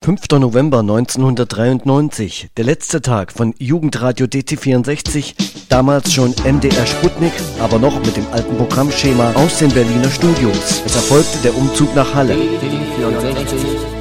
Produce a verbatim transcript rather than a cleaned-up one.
fünfter November neunzehnhundertdreiundneunzig, der letzte Tag von Jugendradio D T vierundsechzig, damals schon M D R Sputnik, aber noch mit dem alten Programmschema aus den Berliner Studios. Es erfolgte der Umzug nach Halle. D T vierundsechzig